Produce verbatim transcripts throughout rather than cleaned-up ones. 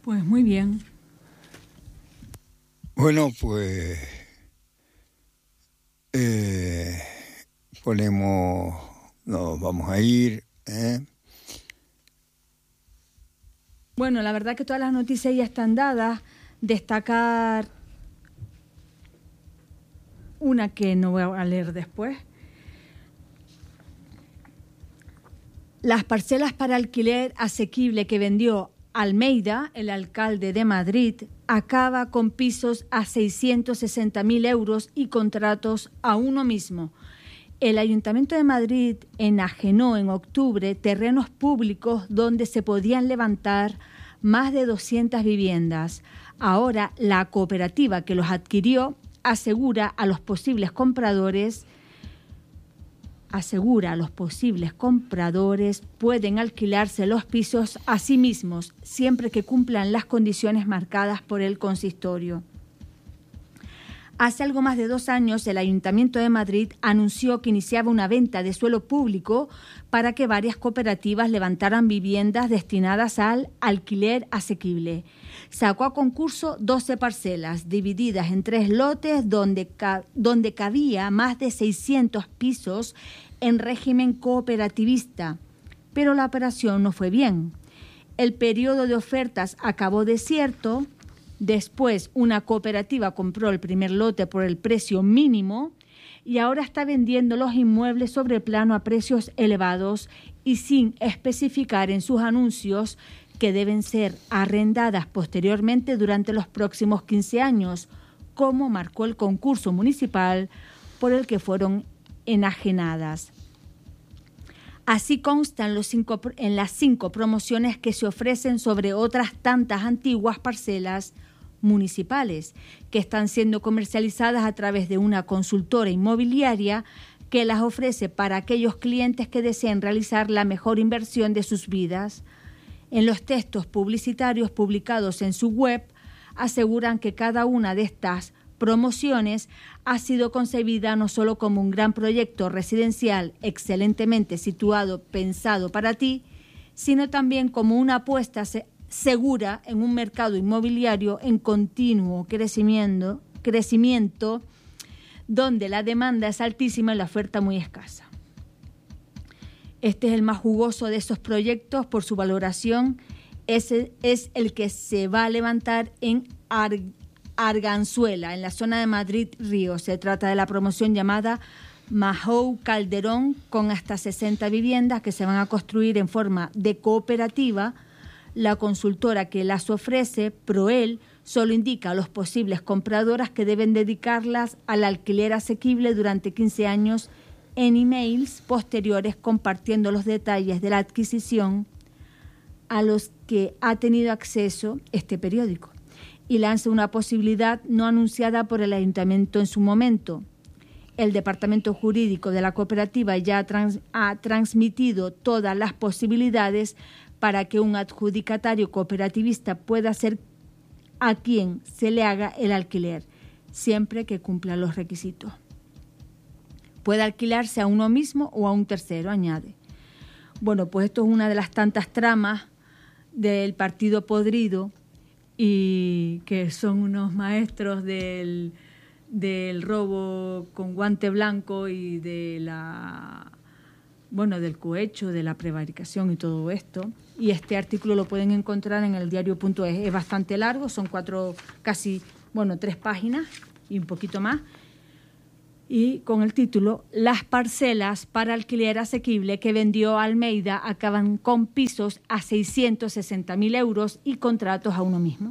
Pues muy bien. Bueno, pues eh, ponemos, nos vamos a ir. ¿eh? Bueno, la verdad que todas las noticias ya están dadas. Destacar una que no voy a leer después. Las parcelas para alquiler asequible que vendió Almeida, el alcalde de Madrid, acaba con pisos a seiscientos sesenta mil euros y contratos a uno mismo. El Ayuntamiento de Madrid enajenó en octubre terrenos públicos donde se podían levantar más de doscientas viviendas. Ahora, la cooperativa que los adquirió asegura a los posibles compradores asegura a los posibles compradores pueden alquilarse los pisos a sí mismos siempre que cumplan las condiciones marcadas por el consistorio. Hace algo más de dos años, el Ayuntamiento de Madrid anunció que iniciaba una venta de suelo público para que varias cooperativas levantaran viviendas destinadas al alquiler asequible. Sacó a concurso doce parcelas divididas en tres lotes donde, ca- donde cabía más de seiscientos pisos en régimen cooperativista, pero la operación no fue bien. El periodo de ofertas acabó desierto. Después, una cooperativa compró el primer lote por el precio mínimo y ahora está vendiendo los inmuebles sobre plano a precios elevados y sin especificar en sus anuncios que deben ser arrendadas posteriormente durante los próximos quince años, como marcó el concurso municipal por el que fueron enajenadas. Así constan los cinco, en las cinco promociones que se ofrecen sobre otras tantas antiguas parcelas municipales que están siendo comercializadas a través de una consultora inmobiliaria que las ofrece para aquellos clientes que deseen realizar la mejor inversión de sus vidas. En los textos publicitarios publicados en su web aseguran que cada una de estas promociones ha sido concebida no solo como un gran proyecto residencial excelentemente situado, pensado para ti, sino también como una apuesta se- segura en un mercado inmobiliario en continuo crecimiento, crecimiento, donde la demanda es altísima y la oferta muy escasa. Este es el más jugoso de esos proyectos por su valoración. Ese es el que se va a levantar en Ar- Arganzuela, en la zona de Madrid-Río. Se trata de la promoción llamada Mahou Calderón, con hasta sesenta viviendas que se van a construir en forma de cooperativa. La consultora que las ofrece, Proel, solo indica a los posibles compradoras que deben dedicarlas al alquiler asequible durante quince años en emails posteriores, compartiendo los detalles de la adquisición a los que ha tenido acceso este periódico, y lanza una posibilidad no anunciada por el Ayuntamiento en su momento. El Departamento Jurídico de la cooperativa ya ha, trans, ha transmitido todas las posibilidades para que un adjudicatario cooperativista pueda ser a quien se le haga el alquiler, siempre que cumpla los requisitos. Puede alquilarse a uno mismo o a un tercero, añade. Bueno, pues esto es una de las tantas tramas del Partido Podrido, y que son unos maestros del, del robo con guante blanco y de la bueno del cohecho, de la prevaricación y todo esto. Y este artículo lo pueden encontrar en el diario punto es. Es bastante largo, son cuatro, casi, bueno, tres páginas y un poquito más. Y con el título Las parcelas para alquiler asequible que vendió Almeida acaban con pisos a seiscientos sesenta mil euros y contratos a uno mismo.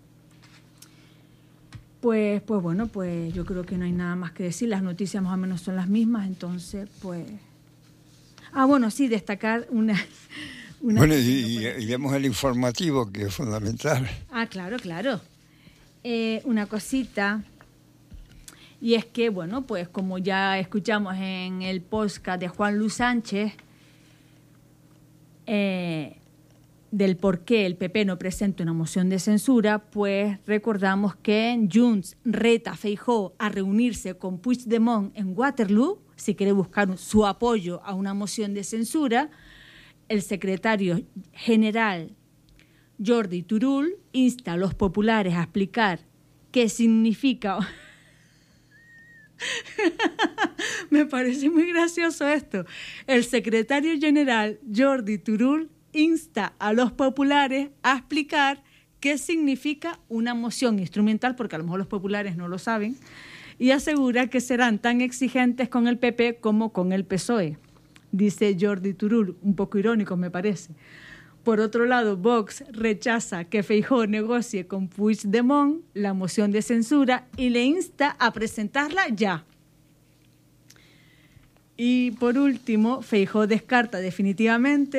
Pues, pues bueno, pues yo creo que no hay nada más que decir. Las noticias más o menos son las mismas, entonces pues... Ah, bueno, sí, destacar una... una bueno, y, y demos el informativo, que es fundamental. Ah, claro, claro. Eh, una cosita... Y es que, bueno, pues como ya escuchamos en el podcast de Juan Luis Sánchez, eh, del por qué el P P no presenta una moción de censura, pues recordamos que Junts reta a Feijóo a reunirse con Puigdemont en Waterloo, si quiere buscar su apoyo a una moción de censura. El secretario general Jordi Turull insta a los populares a explicar qué significa... Me parece muy gracioso esto. El secretario general Jordi Turull insta a los populares a explicar qué significa una moción instrumental, porque a lo mejor los populares no lo saben, y asegura que serán tan exigentes con el P P como con el P S O E. Dice Jordi Turull, un poco irónico me parece. Por otro lado, Vox rechaza que Feijóo negocie con Puigdemont la moción de censura y le insta a presentarla ya. Y por último, Feijóo descarta definitivamente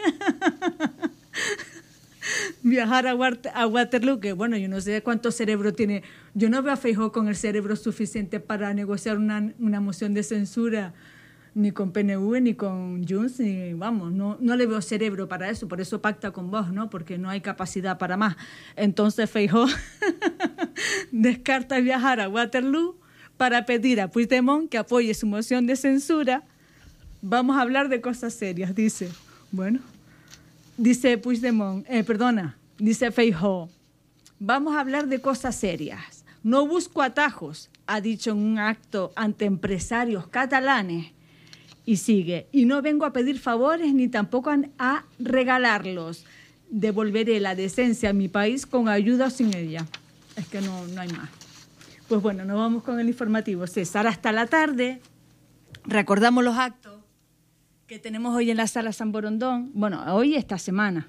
viajar a, Water- a Waterloo, que bueno, yo no sé cuánto cerebro tiene. Yo no veo a Feijóo con el cerebro suficiente para negociar una, una moción de censura ni con P N V, ni con Junts, ni vamos, no, no le veo cerebro para eso, por eso pacta con Vox, ¿no? Porque no hay capacidad para más. Entonces Feijóo descarta viajar a Waterloo para pedir a Puigdemont que apoye su moción de censura. Vamos a hablar de cosas serias, dice. Bueno, dice Puigdemont, eh, perdona, dice Feijóo, vamos a hablar de cosas serias. No busco atajos, ha dicho en un acto ante empresarios catalanes. Y sigue, y no vengo a pedir favores ni tampoco a regalarlos. Devolveré la decencia a mi país con ayuda o sin ella. Es que no, no hay más. Pues bueno, nos vamos con el informativo. César, hasta la tarde. Recordamos los actos que tenemos hoy en la Sala San Borondón. Bueno, hoy esta semana.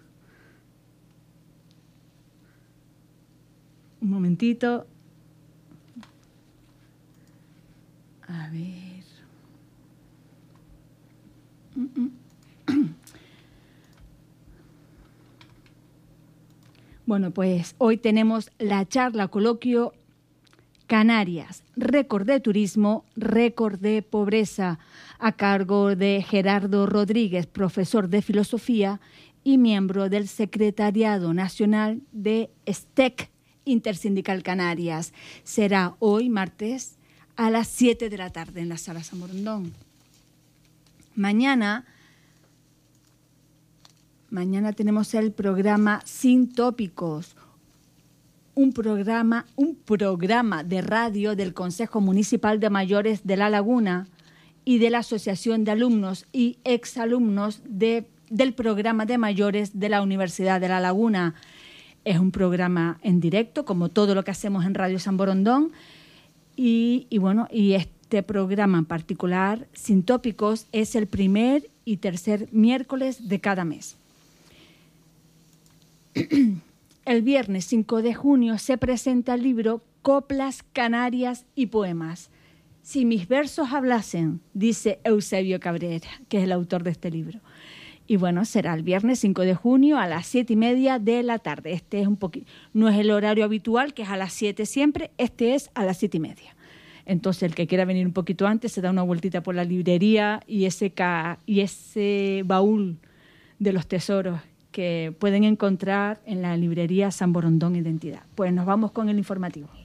Un momentito. A ver. Bueno, pues hoy tenemos la charla coloquio Canarias, récord de turismo, récord de pobreza, a cargo de Gerardo Rodríguez, profesor de filosofía y miembro del Secretariado Nacional de S T E C Intersindical Canarias. Será hoy, martes, a las siete de la tarde en la Sala San Borondón. Mañana, mañana tenemos el programa Sin Tópicos, un programa, un programa de radio del Consejo Municipal de Mayores de La Laguna y de la Asociación de Alumnos y Exalumnos de, del Programa de Mayores de la Universidad de La Laguna. Es un programa en directo, como todo lo que hacemos en Radio San Borondón, y, y bueno, y este Este programa en particular, Sin Tópicos, es el primer y tercer miércoles de cada mes. El viernes cinco de junio se presenta el libro Coplas, Canarias y Poemas. Si mis versos hablasen, dice Eusebio Cabrera, que es el autor de este libro. Y bueno, será el viernes cinco de junio a las siete y media de la tarde. Este es un poquito, no es el horario habitual, que es a las siete siempre, este es a las siete y media. Entonces, el que quiera venir un poquito antes se da una vueltita por la librería y ese, ca y ese baúl de los tesoros que pueden encontrar en la librería San Borondón Identidad. Pues nos vamos con el informativo.